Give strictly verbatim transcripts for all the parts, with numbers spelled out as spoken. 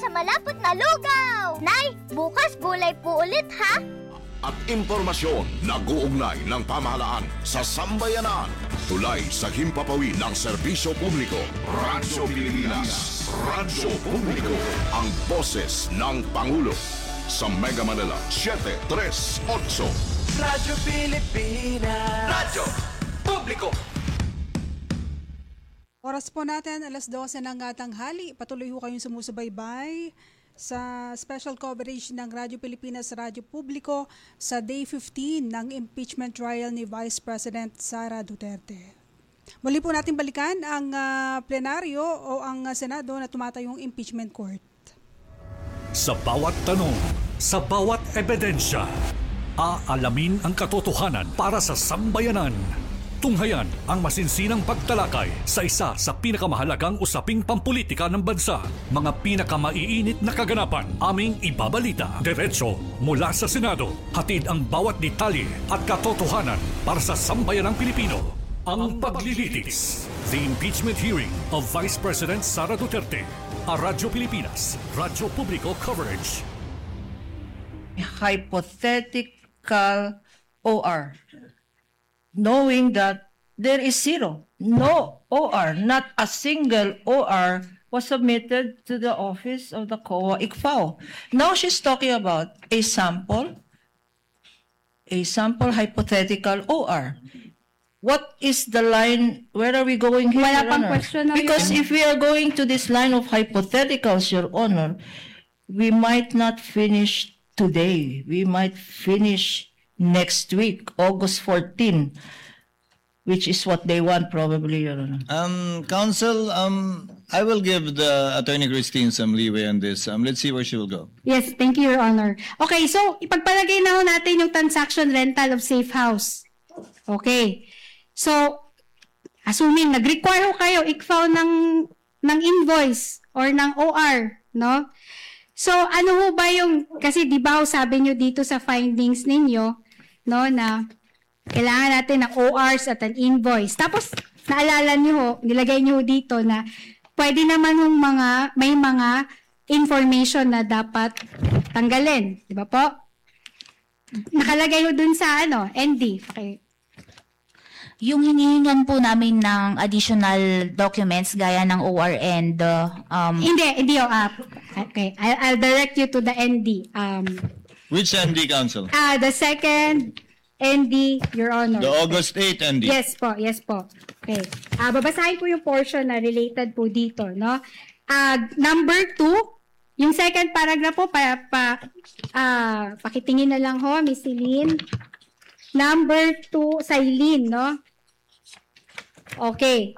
sa malapot na lugaw. Nay, bukas gulay po ulit ha. At impormasyon nag-uugnay ng pamahalaan sa sambayanan. Tulay sa himpapawid ng serbisyo publiko. Radyo Pilipinas. Radyo Publiko. Ang boses ng Pangulo. Sa Mega Manila, seven three eight. Radyo Pilipinas. Radyo Publiko. Oras po natin, alas dose ng tanghali. Patuloy ho kayong sumusubaybay sa special coverage ng Radyo Pilipinas, Radyo Publiko sa Day fifteen ng impeachment trial ni Vice President Sara Duterte. Muli po natin balikan ang uh, plenaryo o ang uh, Senado na tumatayong impeachment court. Sa bawat tanong, sa bawat ebidensya, aalamin ang katotohanan para sa sambayanan. Tunghayan ang masinsinang pagtalakay sa isa sa pinakamahalagang usaping pampolitika ng bansa. Mga pinakamaiinit na kaganapan aming ibabalita. Diretso mula sa Senado. Hatid ang bawat detalye at katotohanan para sa sambayanang Pilipino. Ang paglilitis. The impeachment hearing of Vice President Sara Duterte. A Radyo Pilipinas, Radyo Publiko coverage. Hypothetical O R. Knowing that there is zero, no O R, not a single O R was submitted to the office of the C O A I C F A O. Now she's talking about a sample, a sample hypothetical O R. What is the line? Where are we going here, Wala Your pang Honor? question, Because Your if we are going to this line of hypotheticals, Your Honor, we might not finish today. We might finish next week, August fourteenth, which is what they want probably, Your Honor. Um, Counsel, um, I will give the Attorney Christine some leeway on this. Um, let's see where she will go. Yes, thank you, Your Honor. Okay, so ipagpalagay na ho natin yung transaction rental of safe house. Okay. So, assuming nag-require ho kayo, I C F A O ng, ng invoice or ng O R, no? So, ano ho ba yung, kasi di ba ho sabi nyo dito sa findings ninyo, no, na kailangan natin ng O Rs at an invoice. Tapos, naalala nyo ho, nilagay nyo ho dito na pwede naman yung mga, may mga information na dapat tanggalin. Di ba po? Nakalagay ho dun sa, ano, N D. Okay. Yung hinihingan po namin ng additional documents gaya ng O R and uh, um Hindi, hindi ho. Uh, okay, I'll, I'll direct you to the N D. Um, Which N D, Counsel? Ah, uh, the second N D, Your Honor. The August eighth N D? Yes po, yes po. Okay. Ah, uh, babasahin ko yung portion na related po dito, no? Ah, uh, number two, yung second paragraph po, para pa, ah, uh, pakitingin na lang ho, Miss Celine. Number two, Silene, no? Okay.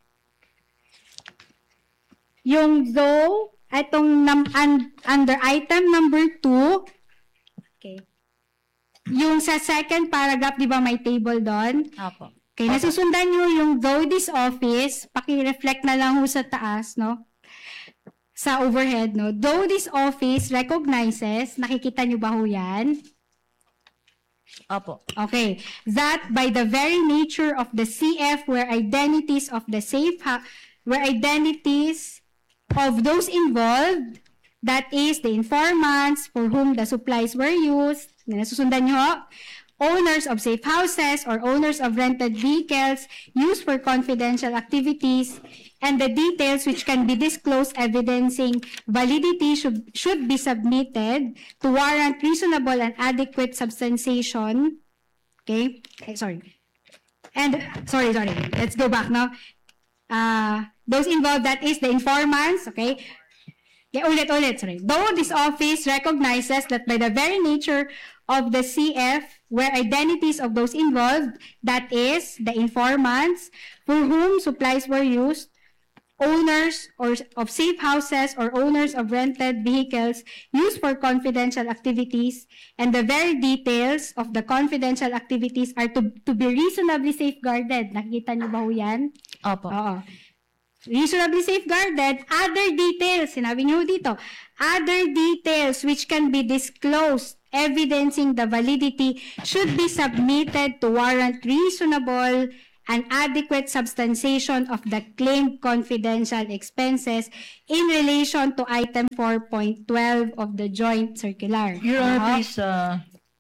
Yung though, itong num, un, under item number two, okay. Yung sa second paragraph, di ba may table doon? Apo. Okay, nasusundan nyo yung though this office, paki-reflect na lang ho sa taas, no? Sa overhead, no? Though this office recognizes, nakikita nyo ba ho yan? Apo. Okay. That by the very nature of the C F where identities of the safe ha- where identities of those involved, that is the informants for whom the supplies were used, nasusundan nyo ho, owners of safe houses or owners of rented vehicles used for confidential activities, and the details which can be disclosed evidencing validity should, should be submitted to warrant reasonable and adequate substantiation. Okay? Okay, sorry. And, sorry, sorry. Let's go back now. Uh, those involved, that is the informants, okay? Yeah, ulit, ulit, sorry. Though this office recognizes that by the very nature of the C F, where identities of those involved, that is the informants for whom supplies were used, owners or of safe houses or owners of rented vehicles used for confidential activities, and the very details of the confidential activities are to, to be reasonably safeguarded. Nakikita niyo ba ho yan? Opo. Oo. Reasonably safeguarded. Other details, sinabi niyo dito, other details which can be disclosed evidencing the validity should be submitted to warrant reasonable an adequate substantiation of the claimed confidential expenses in relation to item four point twelve of the joint circular. Your Honor, Uh-huh. please, uh,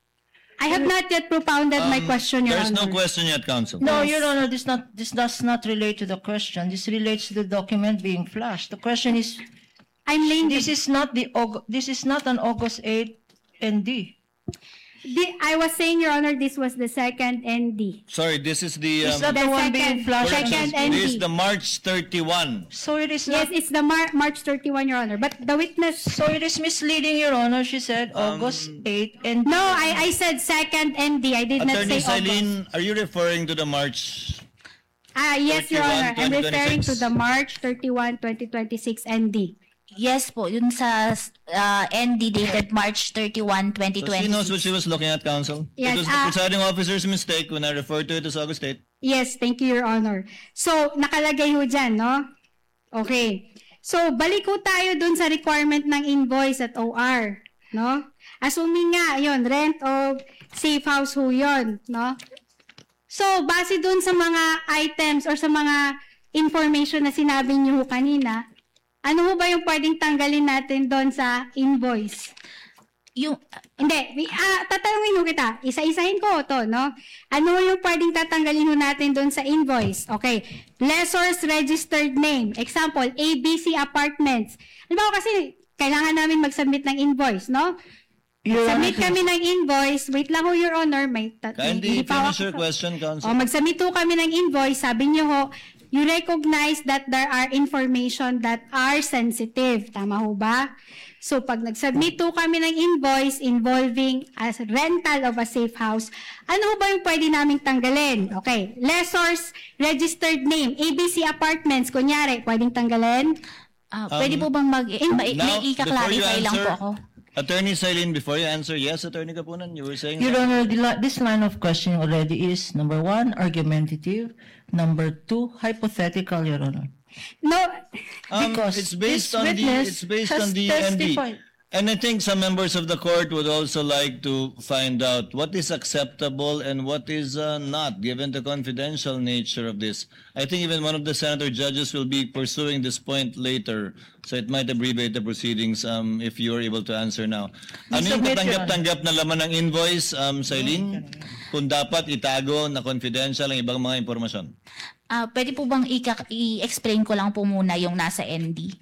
I have not yet propounded my Um, question, Your There's Honor. no question yet, Counsel. no, Your Honor, this not this does not relate to the question. This relates to the document being flashed. The question is, I'm laying this is not the Aug- this is not an August eighth N D. the, I was saying, Your Honor, this was the second N D. Sorry, this is the... Is Um, that the one second- being flashed? second N D. this is the March thirty-one. So it is Yes, not. it's the Mar- March thirty-one, Your Honor. But the witness... So it is misleading, Your Honor. She said August eighth N D. No, I, I said second N D. I did not Attorney say August. Silene, are you referring to the March? Ah, yes, Your Honor. I'm thirty-one, referring to twenty twenty-six. the March thirty-first, twenty twenty-six N D. Yes po, yun sa uh, N D dated March thirty-first, twenty So she knows what twenty-six. she was looking at, Counsel? Yes, It was the ah. presiding officer's mistake when I referred to it as August eighth. Yes, thank you, Your Honor. So, nakalagay ho dyan, no? Okay. So, balik ho tayo dun sa requirement ng invoice at O R, no? Assuming nga, yun, rent of safe house ho yun, no? So, base dun sa mga items or sa mga information na sinabi niyo ho kanina, ano ho ba yung pwedeng tanggalin natin doon sa invoice? Yung, Hindi, may- ah, tatanungin ho kita. Isa-isahin ko to, no? Ano yung pwedeng tatanggalin ho natin doon sa invoice? Okay. Lessor's registered name. Example, A B C Apartments. Ano ba kasi kailangan namin mag-submit ng invoice, no? Your Honor, Submit kami ng invoice. Wait lang ho, Your Honor. May, ta- may Kindly hindi pa finish your ako- question, O, Counsel. mag-submit ho kami ng invoice. Sabi niyo ho, you recognize that there are information that are sensitive. Tama ho ba? So, pag nag-submit ho kami ng invoice involving as rental of a safe house, ano ho ba yung pwede naming tanggalin? Okay. Lessor's registered name, A B C Apartments, kunyari, pwedeng tanggalin? ah, pwede po bang mag, in- may, may ika-clarify lang po ako? Attorney Silene, before you answer, yes, Attorney Kapunan, you were saying... Your Honor, the li- this line of questioning already is, number one, argumentative. Number two, hypothetical, Your Honor. No, Um, Because it's based this on the witness it's based has on the N D. testified. And I think some members of the court would also like to find out what is acceptable and what is uh, not, given the confidential nature of this. I think even one of the senator judges will be pursuing this point later, so it might abbreviate the proceedings um, if you are able to answer now. Ano yung Submit, Your katanggap-tanggap na laman ng invoice, um, Silene? Kung dapat itago na confidential ang ibang mga impormasyon. Ah, pwede po bang ika- i-explain ko lang po muna yung nasa N D?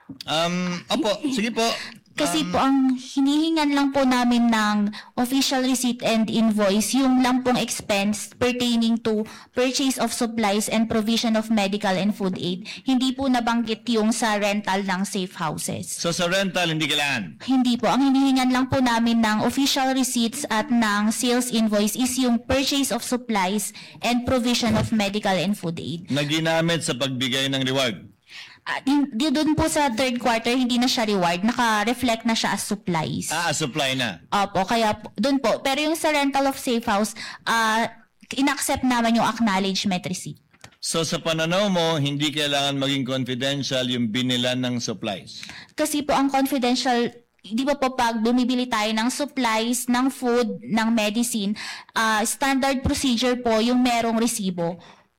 Um, opo, sige po. Kasi po ang hinihingan lang po namin ng official receipt and invoice, yung lang pong expense pertaining to purchase of supplies and provision of medical and food aid. Hindi po nabanggit yung sa rental ng safe houses. So sa rental, hindi kailangan. Hindi po. Ang hinihingan lang po namin ng official receipts at ng sales invoice is yung purchase of supplies and provision of medical and food aid. Na ginamit sa pagbigay ng reward. At hindi doon po sa third quarter, hindi na siya reward. Naka-reflect na siya as supplies. Ah, supply na. Opo, kaya po- doon po. Pero yung sa rental of safe house, ah in-accept naman yung acknowledgement receipt. So sa pananaw mo, hindi kailangan maging confidential yung binilan ng supplies. Kasi po ang confidential, di ba po pag bumibili tayo ng supplies, ng food, ng medicine, ah, standard procedure po yung merong resibo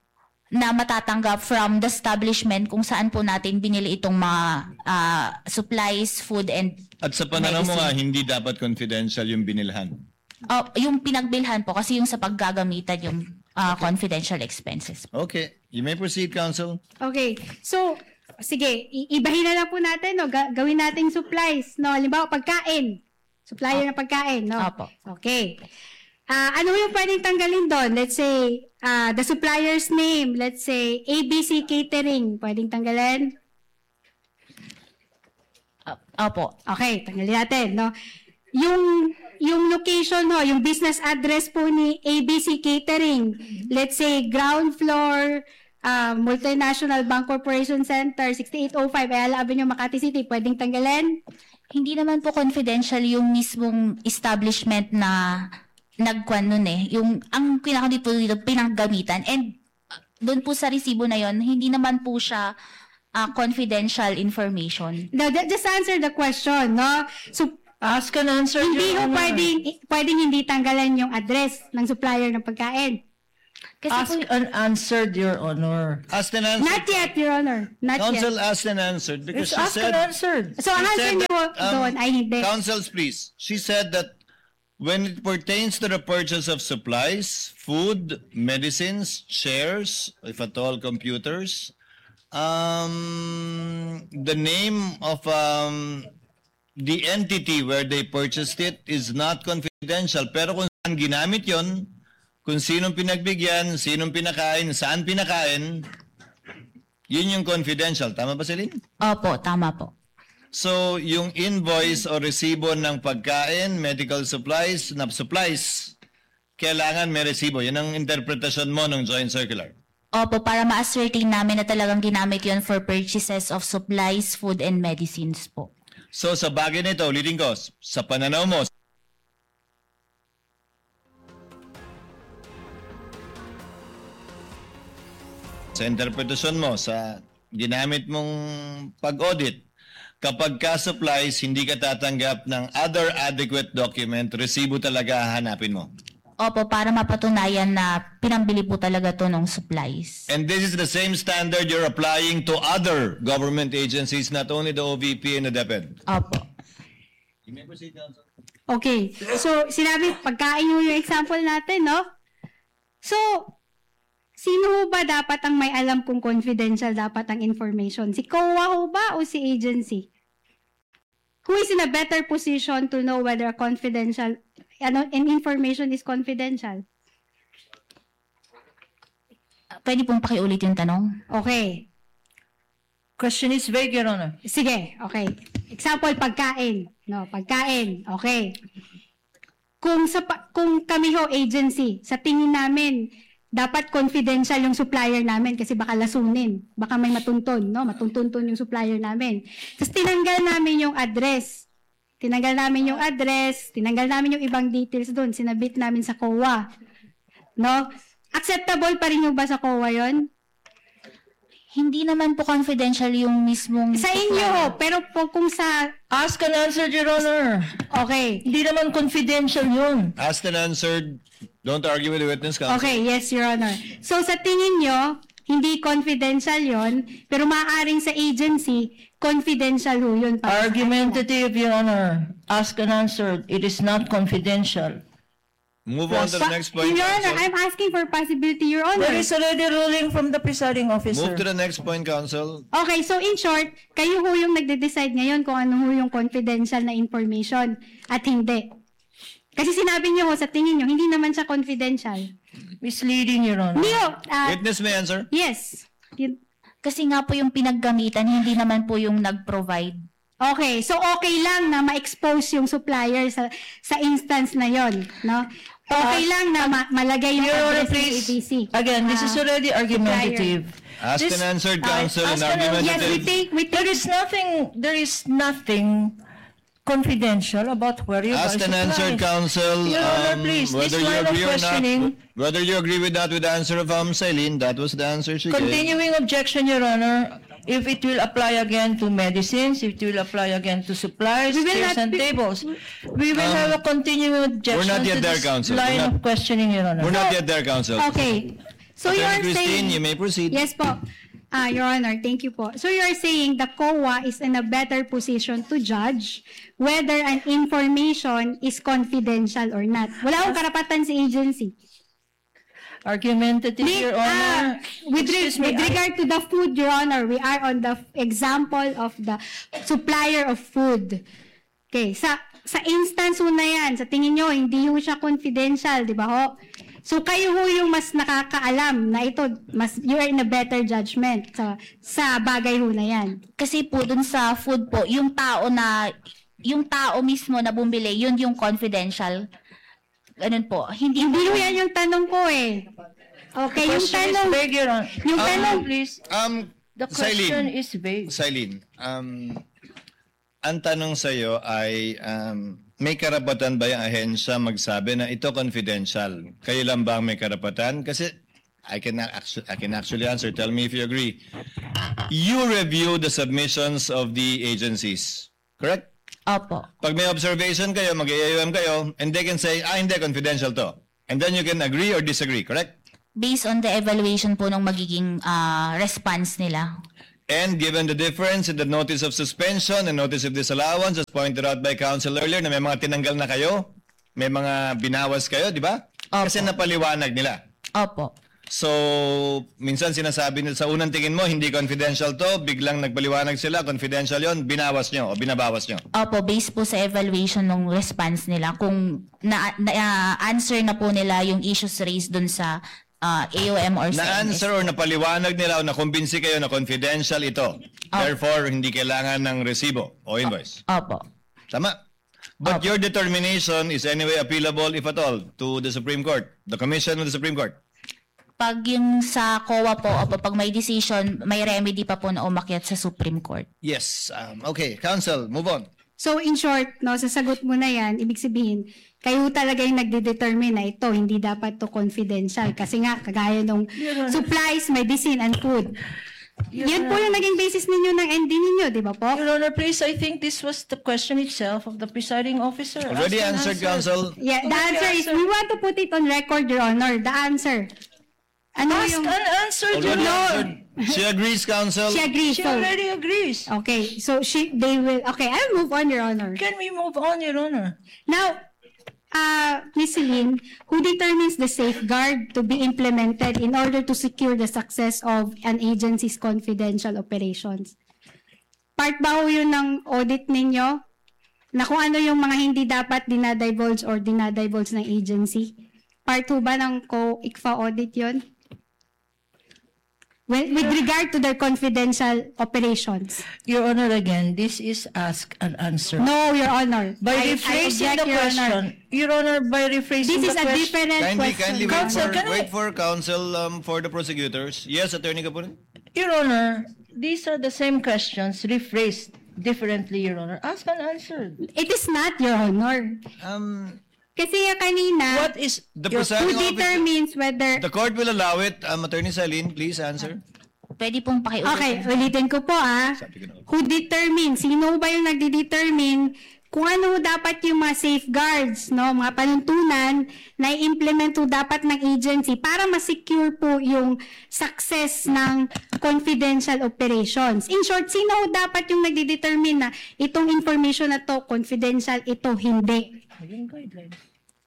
na matatanggap from the establishment kung saan po natin binili itong mga ah, supplies, food, and At sa pananaw mo medicine. nga, hindi dapat confidential yung binilhan. Oh, yung pinagbilhan po kasi yung sa paggagamitan yung ah, confidential expenses. Okay, you may proceed, counsel. okay. So, sige, i- ibahin na lang po natin, no? Ga- gawin nating supplies, no? Halimbawa, pagkain. Supplier ng pagkain, no? Opo. Okay. Ah, ano yung pwedeng tanggalin doon? Let's say, ah, the supplier's name. Let's say, A B C Catering. Pwedeng tanggalin? Ah, opo. Okay, tanggalin natin, no? Yung, yung location, no? Yung business address po ni A B C Catering. Let's say, ground floor, ah, Multinational Bank Corporation Center, sixty-eight oh five, Ayala Avenue, Makati City. Pwedeng tanggalin? Hindi naman po confidential yung mismong establishment na nagkwan nun eh. Yung, ang kinakadit po dito, pinaggamitan. And uh, doon po sa resibo na yon, hindi naman po siya uh, confidential information. No, that- just answer the question, no? So, Ask and answer, hindi Your ho Honor. pwedeng, pwedeng hindi tanggalan yung address ng supplier ng pagkain. Kasi Asked po, and answered, Your Honor. Asked and answered. Not yet, Your Honor. Not Counsel yet. asked and answered because It's she asked said... and answered. So, ang She answer said niyo that, um, doon ay hindi. Counsels, please. She said that when it pertains to the purchase of supplies, food, medicines, shares, if at all, computers, um, the name of um, the entity where they purchased it is not confidential. Pero kung saan ginamit yon, kung sinong pinagbigyan, sinong pinakain, saan pinakain, yun yung confidential. Tama ba, Celine? opo, tama po. So, yung invoice o resibo ng pagkain, medical supplies, na supplies, kailangan may resibo. Yun ang interpretasyon mo ng joint circular. Opo, para ma-ascertain namin na talagang ginamit yon for purchases of supplies, food, and medicines po. So, sa bagay nito, ulitin ko, sa pananaw mo, sa interpretasyon mo, sa ginamit mong pag-audit, kapag ka-supplies, hindi ka tatanggap ng other adequate document, resibo talaga hahanapin mo. Opo, para mapatunayan na pinambili po talaga to ng supplies. And this is the same standard you're applying to other government agencies, not only the O V P and the DepEd. Opo. Okay. So, sinabi, pagkain mo yung example natin, no? So, sino ho ba dapat ang may alam kung confidential dapat ang information? Si C O A ho ba o si agency? Who is in a better position to know whether a confidential ano, an information is confidential? Pwede pong pakiulit yung tanong? Okay. Question is vague, Your Honor. Sige, okay. Example, pagkain. No, pagkain. Okay. Kung sa pa- kung kami ho agency, sa tingin namin dapat confidential yung supplier namin kasi baka lasunin, baka may matunton, no? Matuntunton yung supplier namin. Tapos tinanggal namin yung address. Tinanggal namin yung address, tinanggal namin yung ibang details doon, sinabit namin sa C O A. No? Acceptable pa rin yung ba sa C O A yon? Hindi naman po confidential yung mismong... Sa inyo ho, pero po kung sa... Ask and answered, Your Honor. Okay. Hindi naman confidential yun. Asked and answered, don't argue with the witness, counsel. Okay, yes, Your Honor. So sa tingin nyo, hindi confidential yon, pero maaaring sa agency, confidential ho yun. para sa Argumentative, Your Honor. Ask and answered. It is not confidential. Move on to the Pa- next point, Your Honor, counsel. I'm asking for possibility, Your Honor. There is already ruling from the presiding officer. Move to the next point, counsel. Okay, so in short, kayo ho yung nagde-decide ngayon kung ano ho yung confidential na information at hindi. Kasi sinabi niyo ho sa tingin niyo, hindi naman siya confidential. Misleading, Your Honor. Hindi ho, ah, Witness may answer. yes. Yun- Kasi nga po yung pinaggamitan, hindi naman po yung nag-provide. Okay, so okay lang na ma-expose yung supplier sa sa instance na yon, no? Okay lang na ma- malagay yung Your Honor, address ng A B please. C. Again, this is Ah, already argumentative. Asked This- and answered, counsel, and ask and- argumentative. yes, we take we There take is nothing, there is nothing confidential about where you buy Asked and supplies. answered, counsel, Your Honor, um, please, this whether you line of agree or not, questioning- whether you agree with that with the answer of um, Celine, that was the answer she gave. Continuing objection, Your Honor, if it will apply again to medicines, if it will apply again to supplies, We will chairs not and be- tables, we will have a continuing objection not yet to there, this counsel. We're line not- of questioning, Your Honor. We're not yet there, counsel. Okay. So Attorney you're Christine, saying you may proceed. Yes po. Ah, Your Honor, thank you po. So you're saying the C O A is in a better position to judge whether an information is confidential or not. Wala akong karapatan sa agency. Argumentative, Di- Your ah, Honor. with, re- Excuse me, with I- regard to the food, Your Honor, we are on the f- example of the supplier of food. Okay, sa sa instance ho na yan, sa tingin nyo, hindi ho siya confidential, di ba ho? So kayo ho yung mas nakakaalam na ito, mas you are in a better judgment sa sa bagay ho na yan. Kasi po dun sa food po, yung tao na, yung tao mismo na bumili, yun yung confidential. Ganun po. Hindi Hindi po ho yan yung tanong ko eh. Okay, yung Question is tanong, vague, Your Honor. yung Um, tanong, please, Um, the question Celine, is vague. Celine, um, ang tanong sa'yo ay, um, may karapatan ba yung ahensya magsabi na ito confidential? Kayo lang ba ang may karapatan? Kasi I can actually, I can actually answer. Tell me if you agree. You review the submissions of the agencies, correct? Opo. Pag may observation kayo, mag-A U M kayo, and they can say, ah, hindi, confidential to. And then you can agree or disagree, correct? Based on the evaluation po ng magiging ah, response nila. And given the difference in the notice of suspension and notice of disallowance, as pointed out by counsel earlier, na may mga tinanggal na kayo, may mga binawas kayo, di ba? Opo. Kasi napaliwanag nila. Opo. So, minsan sinasabi nila sa unang tingin mo, hindi confidential to, biglang nagpaliwanag sila, confidential yon, binawas nyo o binabawas nyo. Opo, based po sa evaluation ng response nila, kung na, na, ah, answer na po nila yung issues raised dun sa ah, A O M or sa Na-answer or napaliwanag nila o nakumbinsi kayo na confidential ito. Therefore, hindi kailangan ng resibo o invoice. Opo. Tama? But your determination is anyway appealable, if at all, to the Supreme Court, the Commission of the Supreme Court. Pag yung sa C O A po, opo, pag may decision, may remedy pa po na umakyat sa Supreme Court. Yes. Um, okay. Counsel, move on. So in short, no, sasagot mo na yan, ibig sabihin, kayo talaga yung nagde-determine na ito, hindi dapat to confidential. Kasi nga, kagaya nung supplies, medicine, and food. Yan po yung naging basis ninyo ng N D ninyo, di ba po? Your Honor, please, I think this was the question itself of the presiding officer. Already Ask and answered, answer. Counsel. Yeah, the Already answer is, answered. we want to put it on record, Your Honor. The answer. Ano Ask yung... and answer, Your Already Honor. answered. She agrees, Counsel. She agrees. She So, already agrees. okay, so she, they will... Okay, I'll move on, Your Honor. Can we move on, Your Honor? Now, uh, Miz Celine, who determines the safeguard to be implemented in order to secure the success of an agency's confidential operations? Part ba ho yun ng audit ninyo? Na kung ano yung mga hindi dapat dinadivulge or dinadivulge ng agency? Part ho ba ng C O I C F A audit yun? Well, with regard to their confidential operations. Your Honor, again, this is ask and answer. No, Your Honor. By I- I rephrasing object, the Your question, Honor. Your Honor, by rephrasing This is the a question, different Kindly, question. kindly wait Counsel, for, can I- wait for counsel um, for the prosecutors. Yes, Attorney Kapunin. Your Honor, these are the same questions rephrased differently, Your Honor. Ask and answer. It is not, Your Honor. Um, Kasi kanina, What is the your- presiding who officer, determines whether... the court will allow it. Um, Attorney Saline, please answer. Pwede pong pakiulit. Okay, ulitin ko po ah. Who determines? Sino ba yung nagde-determine kung ano dapat yung mga safeguards, no, mga panuntunan na i-implement po dapat ng agency para ma-secure po yung success ng confidential operations. In short, sino dapat yung nagde-determine na itong information na to confidential, ito hindi? Yung guidelines.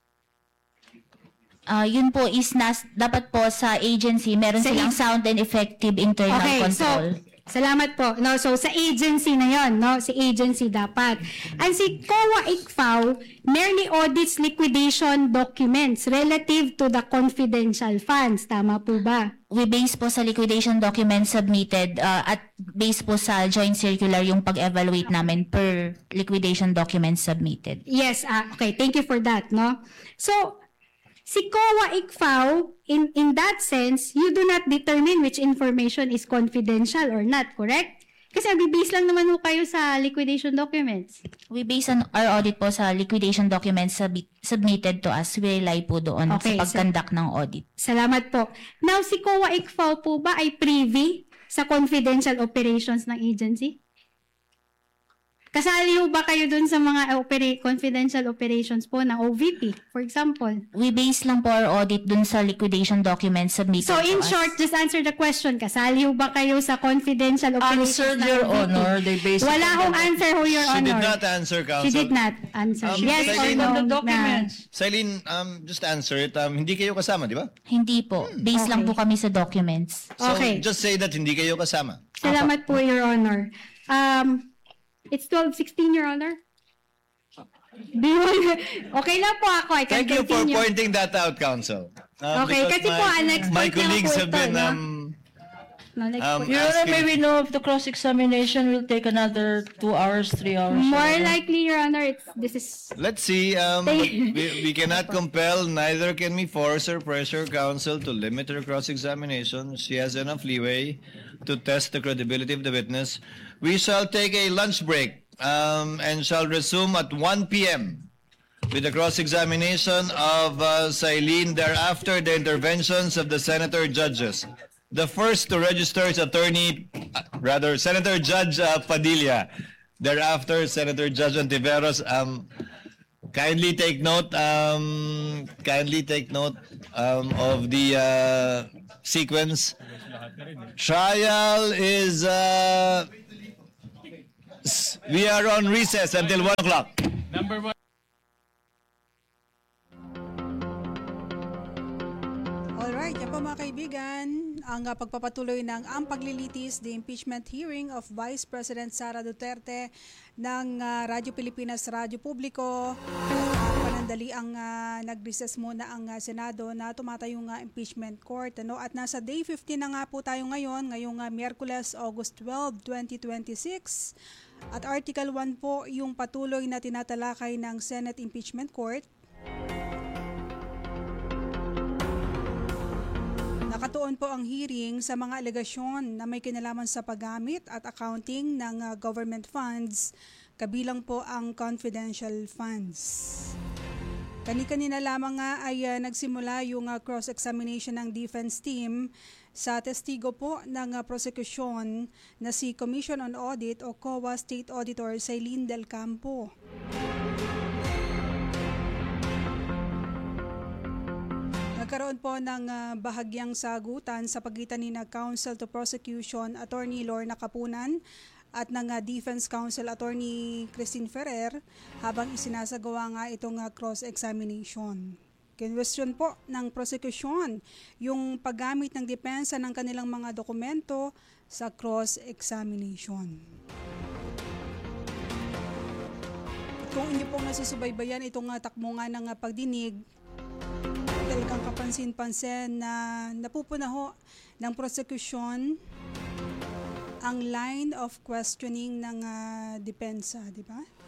Ah, yun po is nas, dapat po sa agency, meron Sa silang a- sound and effective internal Okay, control. so, salamat po. No, so, sa agency na yon, no, si agency dapat. And si C O A I C F A O merely audits liquidation documents relative to the confidential funds. Tama po ba? We base po sa liquidation documents submitted ah, at base po sa joint circular yung pag-evaluate namin per liquidation documents submitted. Yes, ah, okay. Thank you for that, no? So, si C O A I C F A O, in, in that sense, you do not determine which information is confidential or not, correct? Kasi nabibase lang naman po kayo sa liquidation documents. We base on our audit po sa liquidation documents submit, submitted to us. We rely po doon Okay, sa pagkandak ng audit. Salamat po. Now, si C O A I C F A O po ba ay privy sa confidential operations ng agency? Kasali po ba kayo dun sa mga opera- confidential operations po ng O V P, for example? We base lang po our audit dun sa liquidation documents submitted So, in to us. short, just answer the question. Kasali po ba kayo sa confidential operations Answered, ng Your O V P? Honor. They based Wala it on hong the- answer ho, Your She Honor. did not answer, counsel. She did not answer. Um, yes based or on no? the na- documents. Saline, um, just answer it. Um, hindi kayo kasama, di ba? Hindi po. Base lang Okay. po kami sa documents. So, Okay. just say that hindi kayo kasama. Salamat po, Your Honor. Um, it's twelve sixteen, Your Honor. Do you want- okay lang po ako. I can Thank you for continue. pointing that out, counsel. Um, Okay, because kasi po, my, ang next my point lang colleagues po have ito, been no? um, No, next um, point. Your Honor, asking- may we know if the cross-examination will take another two hours, three hours? Your More Honor? likely, Your Honor, it's, this is... Let's see. Um, Thank- we, we cannot compel, neither can we force or pressure counsel to limit her cross-examination. She has enough leeway to test the credibility of the witness. We shall take a lunch break um, and shall resume at one p.m. with the cross-examination of uh, Sailin. Thereafter, the interventions of the senator judges. The first to register is Attorney, uh, rather, Senator Judge uh, Padilla. Thereafter, Senator Judge Antiveros. Um, Kindly take note, um, kindly take note um, of the uh, sequence. Trial is, uh, s- we are on recess until one o'clock. Alright, yan po mga kaibigan, ang uh, pagpapatuloy ng ang paglilitis, the impeachment hearing of Vice President Sara Duterte ng uh, Radyo Pilipinas, Radyo Publiko. Uh, panandali ang uh, nag-recess muna ang uh, Senado na tumatayong uh, impeachment court. Ano? At nasa day fifteen na nga po tayo ngayon, ngayong uh, Miyerkules, August twelfth, twenty twenty-six. At Article one po yung patuloy na tinatalakay ng Senate Impeachment Court. Nakatuon po ang hearing sa mga alegasyon na may kinalaman sa paggamit at accounting ng uh, government funds, kabilang po ang confidential funds. Kani-kanina lamang nga ay uh, nagsimula yung uh, cross-examination ng defense team sa testigo po ng uh, prosecution na si Commission on Audit o C O A State Auditor Sailin Del Campo. Nagkaroon po ng uh, bahagyang sagutan sa pagitan ni na Counsel to Prosecution Attorney Lorna Kapunan at ng uh, Defense Counsel Attorney Christine Ferrer habang isinasagawa nga itong uh, cross-examination. Kinwestiyon po ng prosecution yung paggamit ng depensa ng kanilang mga dokumento sa cross-examination. Kung hindi po nasusubaybayan itong uh, takbo nga ng uh, pagdinig, talagang kapansin-pansin na napupunaho ng prosecution ang line of questioning ng uh, depensa, di ba?